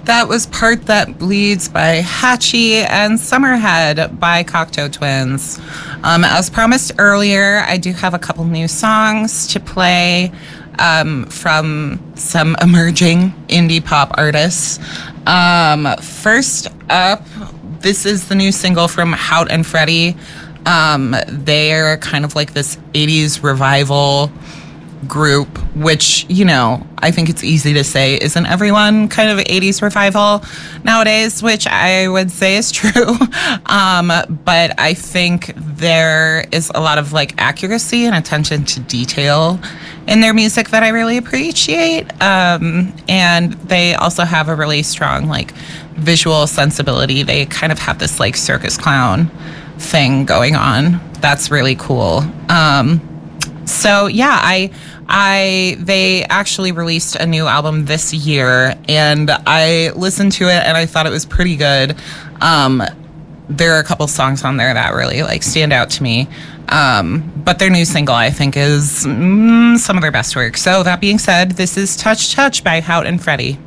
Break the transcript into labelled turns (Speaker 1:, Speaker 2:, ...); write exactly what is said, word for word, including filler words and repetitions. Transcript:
Speaker 1: That was Part That Bleeds by Hatchie and Summerhead by Cocteau Twins. Um, as promised earlier, I do have a couple new songs to play um, from some emerging indie pop artists. Um, first up, this is the new single from Hout and Freddie. Um, they're kind of like this eighties revival group, which, you know, I think it's easy to say isn't everyone kind of eighties revival nowadays, which I would say is true. um, but I think there is a lot of like accuracy and attention to detail in their music that I really appreciate. Um, and they also have a really strong like visual sensibility. They kind of have this like circus clown thing going on. That's really cool. Um, So yeah, I, I, they actually released a new album this year, and I listened to it, and I thought it was pretty good. Um, there are a couple songs on there that really like stand out to me, um, but their new single I think is mm, some of their best work. So that being said, this is "Touch Touch" by Hout and Freddie.